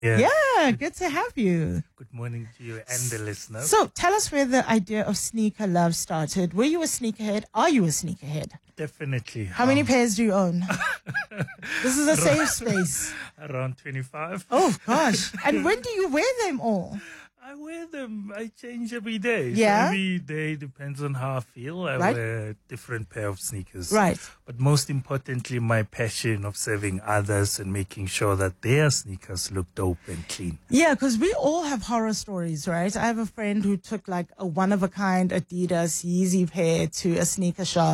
Yes. Yeah, good to have you. Good morning to you and the listeners. So tell us where the idea of Sneaker Love started. Were you a sneakerhead? Are you a sneakerhead? Definitely. How many pairs do you own? This is a safe space. Around 25. Oh, gosh. And when do you wear them all? I wear them. I change every day. Yeah? So every day depends on how I feel. I Right. wear a different pair of sneakers. Right. But most importantly, my passion of serving others and making sure that their sneakers look dope and clean. Yeah, because we all have horror stories, right? I have a friend who took like a one-of-a-kind Adidas Yeezy pair to a sneaker shop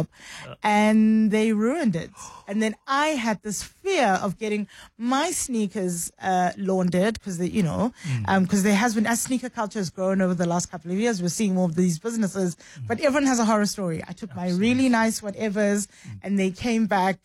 and they ruined it. And then I had this fear of getting my sneakers laundered because because there has been, as sneaker culture has grown over the last couple of years, we're seeing more of these businesses, but everyone has a horror story. I took my really nice whatevers and they came back,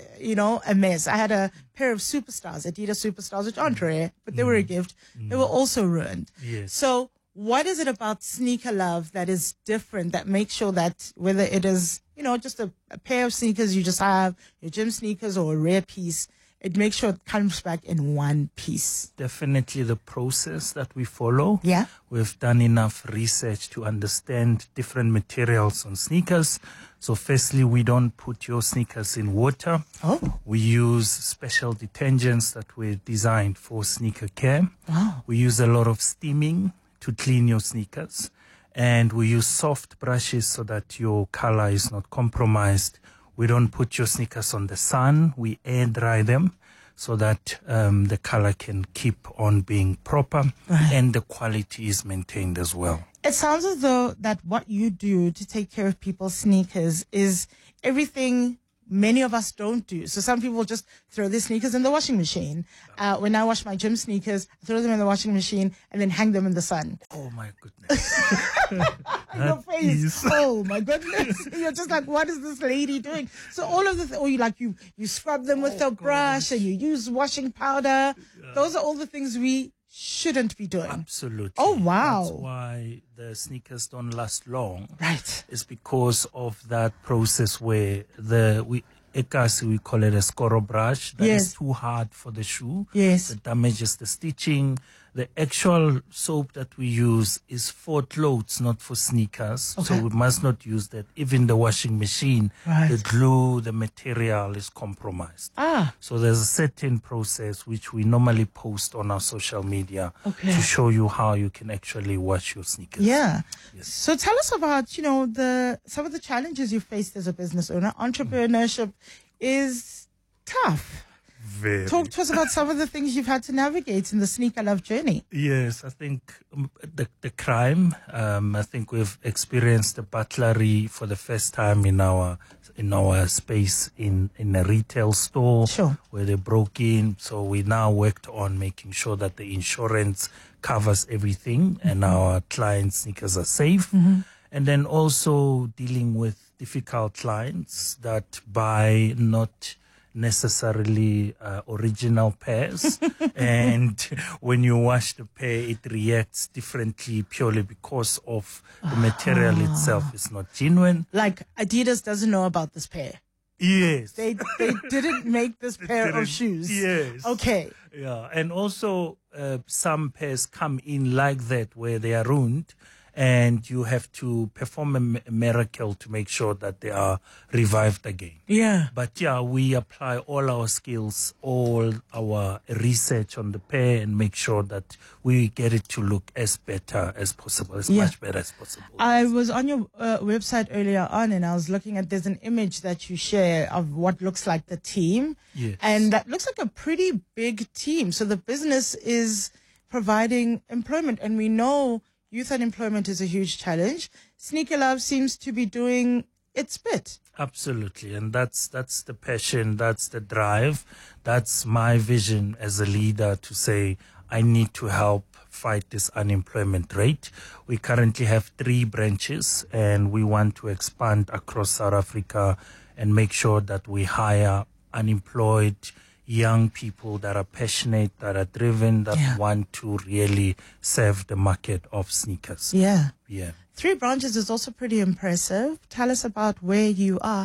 a mess. I had a pair of Superstars, Adidas Superstars, which aren't rare, but they were a gift. They were also ruined. Yes. So what is it about Sneaker Love that is different, that makes sure that whether it is, just a pair of sneakers you just have, your gym sneakers or a rare piece, it makes sure it comes back in one piece? Definitely the process that we follow. Yeah. We've done enough research to understand different materials on sneakers. So firstly, we don't put your sneakers in water. Oh. We use special detergents that were designed for sneaker care. Wow. We use a lot of steaming to clean your sneakers. And we use soft brushes so that your color is not compromised. We don't put your sneakers on the sun. We air dry them so that the color can keep on being proper and the quality is maintained as well. It sounds as though that what you do to take care of people's sneakers is everything many of us don't do. So some people just throw their sneakers in the washing machine. When I wash my gym sneakers, I throw them in the washing machine and then hang them in the sun. Oh my goodness. Your face. is- Oh my goodness. You're just like, what is this lady doing? So all of the, you scrub them with a brush and you use washing powder. Those are all the things we shouldn't be doing. Absolutely. Oh, wow. That's why the sneakers don't last long. Right. It's because of that process where we call it a scoro brush that Yes. is too hard for the shoe. Yes. It damages the stitching. The actual soap that we use is for clothes, not for sneakers. Okay. So we must not use that. Even the washing machine, Right. the glue, the material is compromised. Ah. So there's a certain process which we normally post on our social media Okay. to show you how you can actually wash your sneakers. Yeah. Yes. So tell us about, some of the challenges you faced as a business owner. Entrepreneurship is tough. Very. Talk to us about some of the things you've had to navigate in the Sneaker Love journey. Yes, I think the crime. I think we've experienced the burglary for the first time in our space in a retail store. Sure. Where they broke in. So we now worked on making sure that the insurance covers everything and our clients' sneakers are safe. And then also dealing with difficult clients that buy not necessarily original pairs. And when you wash the pair, it reacts differently purely because of the material itself is not genuine. Like Adidas doesn't know about this pair. Yes. They didn't make this pair of didn't- shoes. Yes. Okay. Yeah. And also some pairs come in like that where they are ruined. And you have to perform a miracle to make sure that they are revived again. Yeah. But yeah, we apply all our skills, all our research on the pair and make sure that we get it to look as better as possible, as Yeah. much better as possible. I was on your website earlier on and I was looking at, there's an image that you share of what looks like the team. Yes. And that looks like a pretty big team. So the business is providing employment, and we know youth unemployment is a huge challenge. Sneaker Love seems to be doing its bit. Absolutely. And that's the passion, that's the drive. That's my vision as a leader to say, I need to help fight this unemployment rate. We currently have 3 branches and we want to expand across South Africa and make sure that we hire unemployed young people that are passionate, that are driven, that want to really serve the market of sneakers. Yeah. Yeah. 3 branches is also pretty impressive. Tell us about where you are.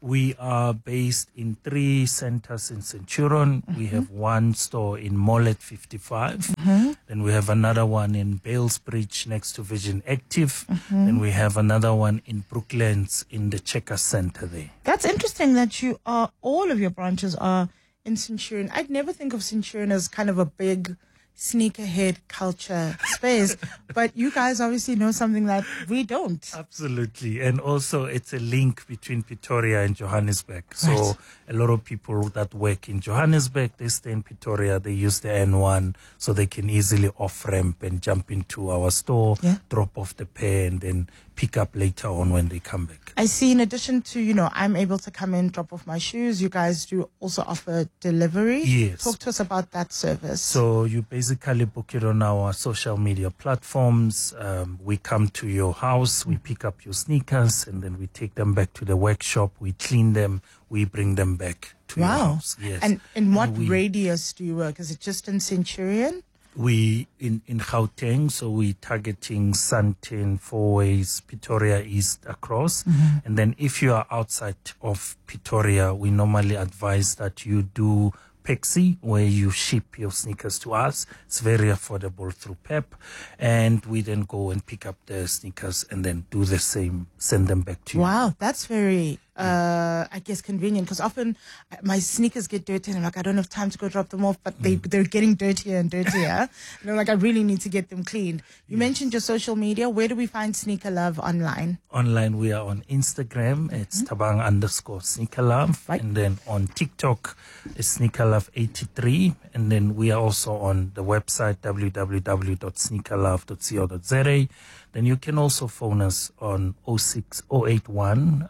We are based in 3 centers in Centurion. We have one store in Mollet 55. Then we have another one in Balesbridge next to Vision Active. Then we have another one in Brooklands in the Checker Center there. That's interesting that all of your branches are in Centurion. I'd never think of Centurion as kind of a big sneakerhead culture space, but you guys obviously know something that we don't. Absolutely. And also it's a link between Pretoria and Johannesburg. So Right. a lot of people that work in Johannesburg, they stay in Pretoria, they use the N1 so they can easily off-ramp and jump into our store, Yeah. drop off the pair and then pick up later on when they come back. I see, in addition to, I'm able to come in, drop off my shoes, you guys do also offer delivery. Yes. Talk to us about that service. So you basically book it on our social media platforms. We come to your house, we pick up your sneakers, and then we take them back to the workshop. We clean them, we bring them back to your Wow. house. Yes. And in what we- radius do you work? Is it just in Centurion? We in Gauteng, so we targeting Sandton, Fourways, Pretoria East across. And then if you are outside of Pretoria, we normally advise that you do Pexi, where you ship your sneakers to us. It's very affordable through PEP. And we then go and pick up the sneakers and then do the same, send them back to you. Wow, that's very, I guess, convenient, because often my sneakers get dirty and I'm like, I don't have time to go drop them off, but they're getting dirtier and dirtier. And I'm like, I really need to get them cleaned. You mentioned your social media. Where do we find Sneaker Love online? Online, we are on Instagram. It's tabang_sneakerlove. Right. And then on TikTok, it's sneakerlove83. And then we are also on the website, www.sneakerlove.co.za. Then you can also phone us on 08081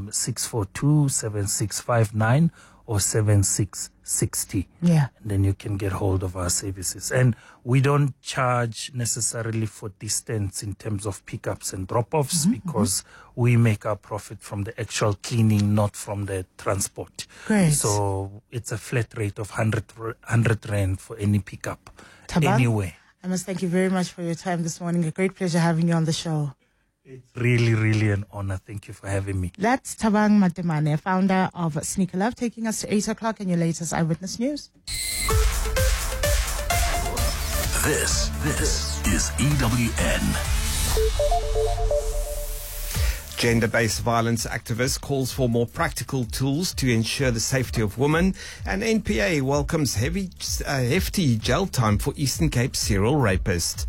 642 7659 or 7660. Yeah. And then you can get hold of our services. And we don't charge necessarily for distance in terms of pickups and drop-offs because we make our profit from the actual cleaning, not from the transport. Great. So it's a flat rate of 100 Rand for any pickup Thabang, anywhere. I must thank you very much for your time this morning. A great pleasure having you on the show. It's really, really an honor. Thank you for having me. That's Thabang Matemane, founder of Sneaker Love, taking us to 8 o'clock in your latest Eyewitness News. This is EWN. Gender-based violence activist calls for more practical tools to ensure the safety of women, and NPA welcomes hefty jail time for Eastern Cape serial rapist.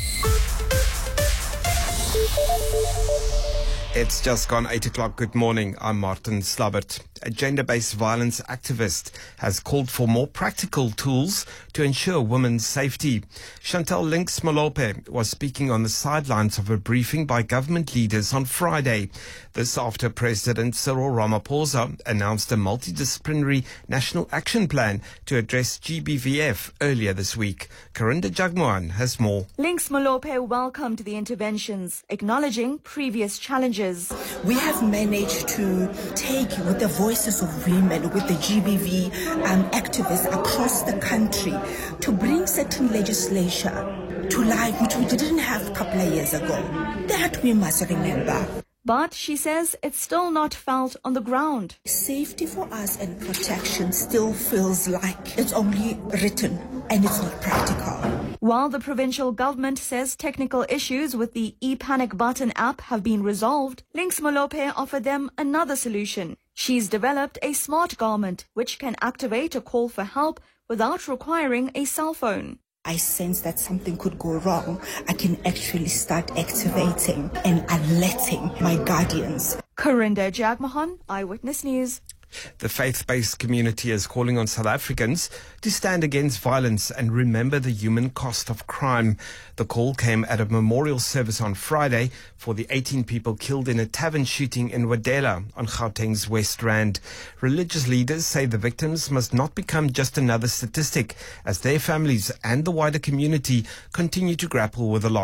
It's just gone 8 o'clock. Good morning. I'm Martin Slabbert. A gender-based violence activist has called for more practical tools to ensure women's safety. Chantal Links Molope was speaking on the sidelines of a briefing by government leaders on Friday. This after President Cyril Ramaphosa announced a multidisciplinary national action plan to address GBVF earlier this week. Karinda Jagmohan has more. Links Molope welcomed the interventions, acknowledging previous challenges. We have managed to take with the voices of women, with the GBV activists across the country, to bring certain legislation to life, which we didn't have a couple of years ago. That we must remember. But she says it's still not felt on the ground. Safety for us and protection still feels like it's only written and it's not practical. While the provincial government says technical issues with the ePanic button app have been resolved, Links Molope offered them another solution. She's developed a smart garment which can activate a call for help without requiring a cell phone. I sense that something could go wrong. I can actually start activating and alerting my guardians. Karinda Jagmohan, Eyewitness News. The faith-based community is calling on South Africans to stand against violence and remember the human cost of crime. The call came at a memorial service on Friday for the 18 people killed in a tavern shooting in Wadela on Gauteng's West Rand. Religious leaders say the victims must not become just another statistic as their families and the wider community continue to grapple with the loss.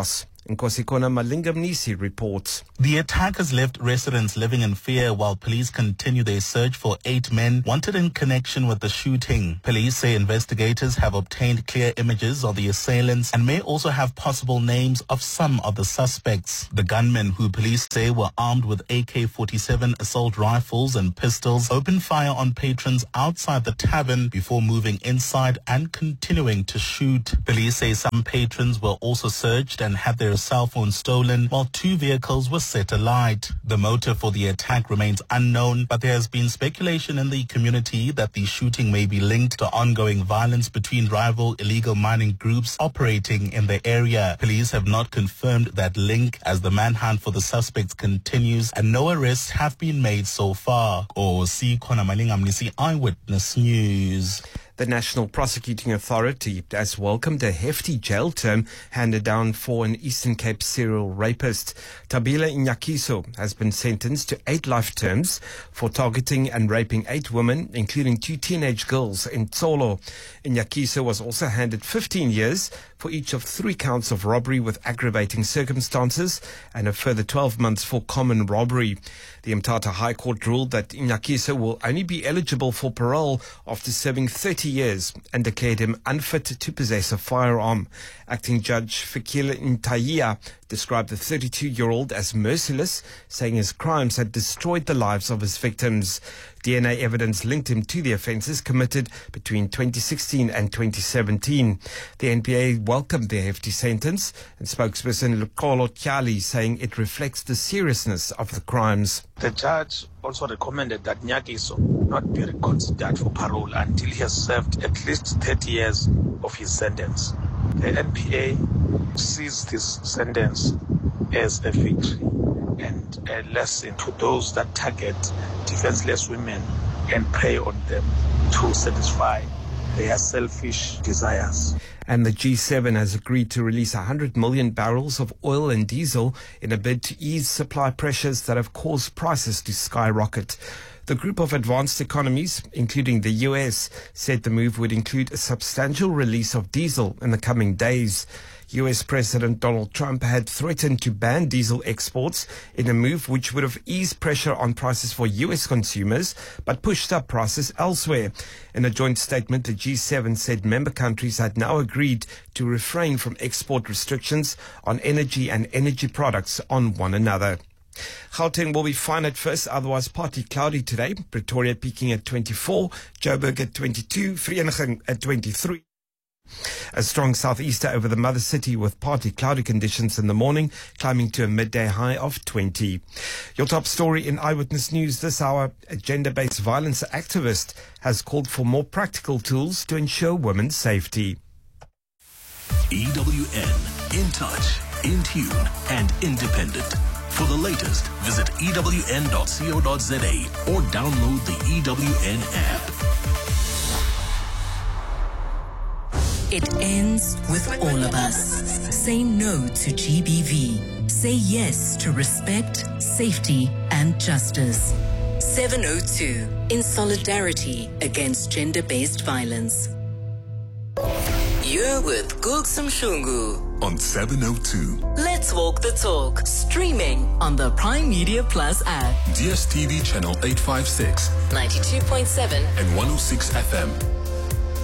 Nkosikona Malingamnisi reports. The attack has left residents living in fear while police continue their search for 8 men wanted in connection with the shooting. Police say investigators have obtained clear images of the assailants and may also have possible names of some of the suspects. The gunmen, who police say were armed with AK-47 assault rifles and pistols, opened fire on patrons outside the tavern before moving inside and continuing to shoot. Police say some patrons were also searched and had their cell phones stolen, while 2 vehicles were set alight. The motive for the attack remains unknown, but there has been speculation in the community that the shooting may be linked to ongoing violence between rival illegal mining groups operating in the area. Police have not confirmed that link as the manhunt for the suspects continues and no arrests have been made so far. Nkosikona Malingamnisi, Eyewitness News. The National Prosecuting Authority has welcomed a hefty jail term handed down for an Eastern Cape serial rapist. Tabila Inyakiso has been sentenced to 8 life terms for targeting and raping 8 women, including 2 teenage girls in Tsolo. Inyakiso was also handed 15 years for each of 3 counts of robbery with aggravating circumstances and a further 12 months for common robbery. The Mthatha High Court ruled that Inyakiso will only be eligible for parole after serving 30 years and declared him unfit to possess a firearm. Acting Judge Fikile Ntayia described the 32-year-old as merciless, saying his crimes had destroyed the lives of his victims. DNA evidence linked him to the offences committed between 2016 and 2017. The NPA welcomed the hefty sentence, and spokesperson Lukolo Tyali saying it reflects the seriousness of the crimes. The judge also recommended that Nyakiso not be reconsidered for parole until he has served at least 30 years of his sentence. The NPA sees this sentence as a victory and a lesson to those that target defenseless women and prey on them to satisfy their selfish desires. And the G7 has agreed to release 100 million barrels of oil and diesel in a bid to ease supply pressures that have caused prices to skyrocket. The group of advanced economies, including the US, said the move would include a substantial release of diesel in the coming days. US President Donald Trump had threatened to ban diesel exports in a move which would have eased pressure on prices for US consumers, but pushed up prices elsewhere. In a joint statement, the G7 said member countries had now agreed to refrain from export restrictions on energy and energy products on one another. Gauteng will be fine at first, otherwise partly cloudy today. Pretoria peaking at 24, Joburg at 22, Vereeniging at 23. A strong southeaster over the mother city with partly cloudy conditions in the morning, climbing to a midday high of 20. Your top story in Eyewitness News this hour: a gender-based violence activist has called for more practical tools to ensure women's safety. EWN, in touch, in tune, and independent. For the latest, visit ewn.co.za or download the EWN app. It ends with all of us. Say no to GBV. Say yes to respect, safety, and justice. 702, in solidarity against gender-based violence. You're with Gulsum Shungu On 702. Let's walk the talk. Streaming on the Prime Media Plus app. DSTV channel 856 92.7 and 106 FM.